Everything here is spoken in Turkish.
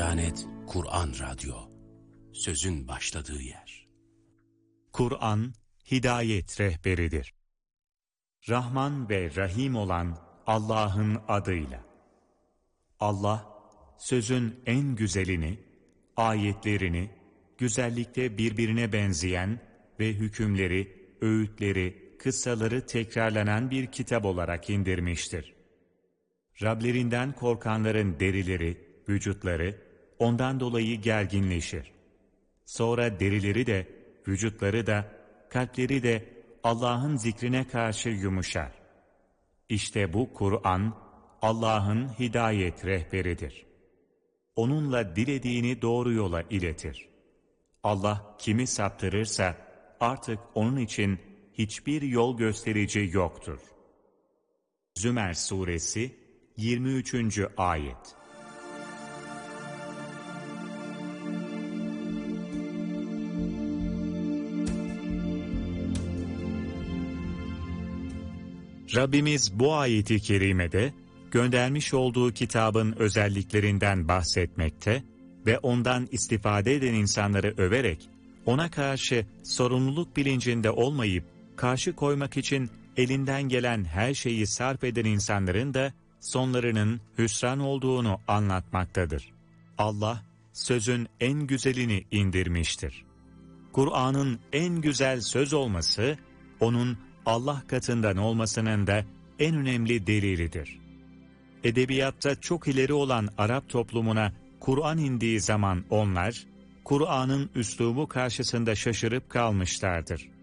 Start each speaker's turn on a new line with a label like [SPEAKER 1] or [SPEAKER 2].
[SPEAKER 1] Diyanet Kur'an Radyo, sözün başladığı yer.
[SPEAKER 2] Kur'an, hidayet rehberidir. Rahman ve Rahim olan Allah'ın adıyla. Allah, sözün en güzelini, ayetlerini, güzellikte birbirine benzeyen ve hükümleri, öğütleri, kıssaları tekrarlanan bir kitap olarak indirmiştir. Rablerinden korkanların derileri, vücutları ondan dolayı gerginleşir. Sonra derileri de, vücutları da, kalpleri de Allah'ın zikrine karşı yumuşar. İşte bu Kur'an, Allah'ın hidayet rehberidir. Onunla dilediğini doğru yola iletir. Allah kimi saptırırsa artık onun için hiçbir yol gösterici yoktur. Zümer Suresi 23. Ayet. Rabbimiz bu ayeti kerimede göndermiş olduğu kitabın özelliklerinden bahsetmekte ve ondan istifade eden insanları överek ona karşı sorumluluk bilincinde olmayıp karşı koymak için elinden gelen her şeyi sarf eden insanların da sonlarının hüsran olduğunu anlatmaktadır. Allah sözün en güzelini indirmiştir. Kur'an'ın en güzel söz olması, onun Allah katından olmasının da en önemli delilidir. Edebiyatta çok ileri olan Arap toplumuna Kur'an indiği zaman onlar, Kur'an'ın üslubu karşısında şaşırıp kalmışlardır.